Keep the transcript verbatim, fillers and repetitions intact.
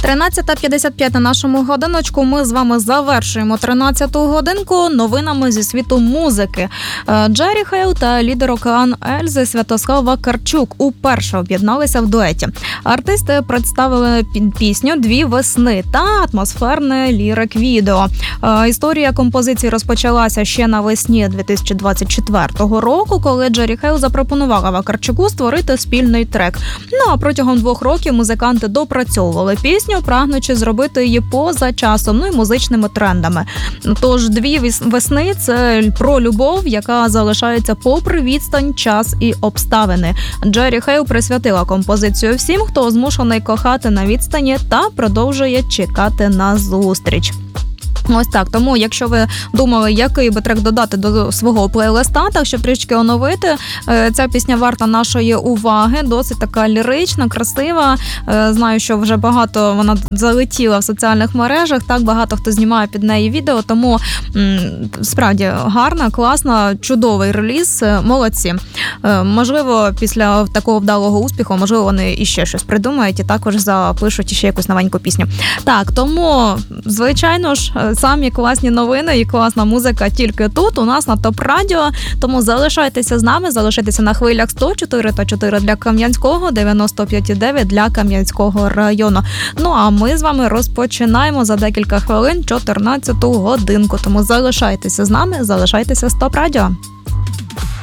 тринадцята п'ятдесят п'ять на нашому годиночку. Ми з вами завершуємо тринадцяту годинку новинами зі світу музики. Джері Хейл та лідер Океан Ельзи Святослав Вакарчук уперше об'єдналися в дуеті. Артисти представили пісню «Дві весни» та атмосферне лірик-відео. Історія композиції розпочалася ще навесні дві тисячі двадцять четвертого року, коли Джері Хейл запропонувала Вакарчуку створити спільний трек. Ну а протягом двох років музиканти допрацьовували пісню, прагнучи зробити її поза часом, ну і музичними трендами. Тож «Дві весни» – це про любов, яка залишається попри відстань, час і обставини. Джері Хейл присвятила композицію всім, хто змушений кохати на відстані та продовжує чекати на зустріч. Ось так. Тому, якщо ви думали, який би трек додати до свого плейлиста, так щоб трішки оновити, ця пісня варта нашої уваги. Досить така лірична, красива. Знаю, що вже багато вона залетіла в соціальних мережах, так багато хто знімає під неї відео, тому справді гарна, класна, чудовий реліз. Молодці. Можливо, після такого вдалого успіху, можливо, вони іще щось придумають і також запишуть іще якусь новеньку пісню. Так, тому, звичайно ж, самі класні новини і класна музика тільки тут, у нас на ТОП Радіо. Тому залишайтеся з нами, залишайтеся на хвилях сто чотири та чотири для Кам'янського, дев'яносто п'ять і дев'ять для Кам'янського району. Ну, а ми з вами розпочинаємо за декілька хвилин чотирнадцяту годинку. Тому залишайтеся з нами, залишайтеся з ТОП Радіо.